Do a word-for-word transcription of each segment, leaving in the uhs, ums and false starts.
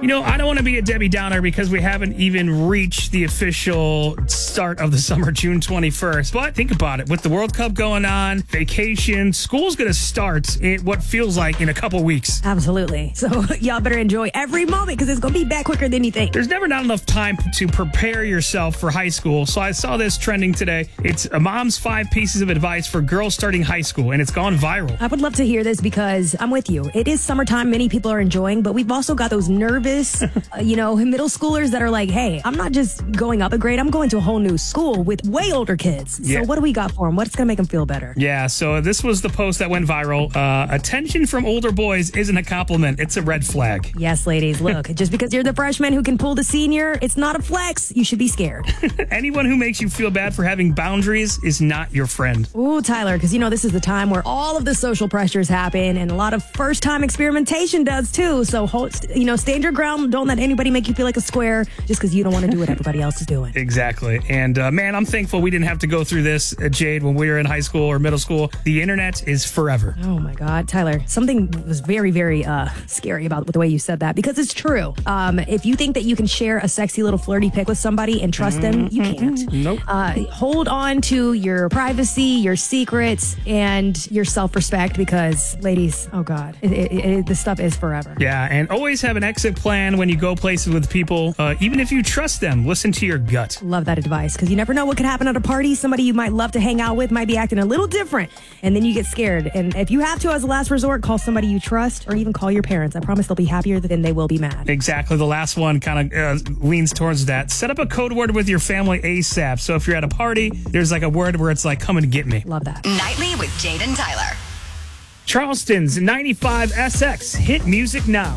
You know, I don't want to be a Debbie Downer because we haven't even reached the official start of the summer, June twenty-first. But think about it. With the World Cup going on, vacation, school's going to start in what feels like in a couple weeks. Absolutely. So y'all better enjoy every moment because it's going to be back quicker than you think. There's never not enough time to prepare yourself for high school. So I saw this trending today. It's a mom's five pieces of advice for girls starting high school, and it's gone viral. I would love to hear this because I'm with you. It is summertime. Many people are enjoying, but we've also got those nervous uh, you know, middle schoolers that are like, hey, I'm not just going up a grade. I'm going to a whole new school with way older kids. Yeah. So what do we got for them? What's going to make them feel better? Yeah, so this was the post that went viral. Uh, attention from older boys isn't a compliment. It's a red flag. Yes, ladies, look, just because you're the freshman who can pull the senior, it's not a flex. You should be scared. Anyone who makes you feel bad for having boundaries is not your friend. Ooh, Tyler, because you know this is the time where all of the social pressures happen and a lot of first-time experimentation does too. So, hold, you know, stand your ground. Don't let anybody make you feel like a square just because you don't want to do what everybody else is doing. Exactly. And uh, man, I'm thankful we didn't have to go through this, uh, Jade, when we were in high school or middle school. The internet is forever. Oh my God, Tyler, something was very, very uh, scary about the way you said that because it's true. Um, if you think that you can share a sexy little flirty pic with somebody and trust them, you can't. Nope. Uh, hold on to your privacy, your secrets, and your self-respect because, ladies, oh God, it, it, it, this stuff is forever. Yeah, and always have an exit plan when you go places with people. Uh, even if you trust them, listen to your gut. Love that advice because you never know what could happen at a party. Somebody you might love to hang out with might be acting a little different, and then you get scared. And if you have to, as a last resort, call somebody you trust or even call your parents. I promise they'll be happier than they will be mad. Exactly. The last one kind of uh, leans towards that. Set up a code word with your family ASAP. So if you're at a party, there's like a word where it's like, come and get me. Love that. Nightly with Jade and Tyler. Charleston's ninety-five S X. Hit music now.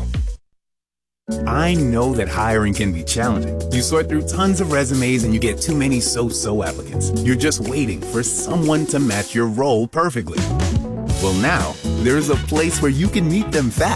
I know that hiring can be challenging. You sort through tons of resumes and you get too many so-so applicants. You're just waiting for someone to match your role perfectly. Well, now, there's a place where you can meet them fast.